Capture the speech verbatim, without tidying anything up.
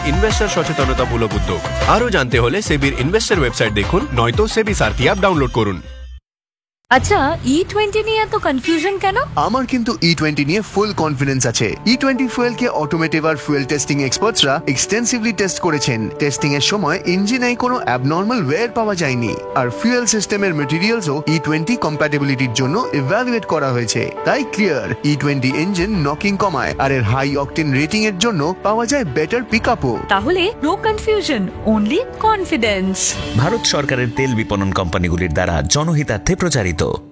Investor সচেতনতামূলক উদ্যোগ। আরো জানতে হলে সেবির ইনভেস্টর ওয়েবসাইট দেখুন, নয়তো সেবি সারথি অ্যাপ ডাউনলোড করুন। আচ্ছা, ই টোয়েন্টি নিয়ে এত কনফিউশন কেন? আমার কিন্তু ই টোয়েন্টি নিয়ে ফুল কনফিডেন্স আছে। ই টোয়েন্টি ফুয়েল কে অটোমেটিভ আর ফুয়েল টেস্টিং এক্সপার্টসরা এক্সটেন্সিভলি টেস্ট করেছেন। টেস্টিং এর সময় ইঞ্জিনে কোনো অ্যাবনর্মাল ওয়্যার পাওয়া যায়নি, আর ফুয়েল সিস্টেমের মেটেরিয়ালসও ই টোয়েন্টি কম্প্যাটিবিলিটির জন্য ইভ্যালুয়েট করা হয়েছে। তাই clear, E twenty engine knocking কমায়, আর এর হাই অকটেন রেটিং এর জন্য পাওয়া যায় বেটার পিকআপও। তাহলে no confusion, only confidence. Bharat সরকারের তেল বিপণন কোম্পানিগুলির দ্বারা জনহিতার্থে প্রচারিত।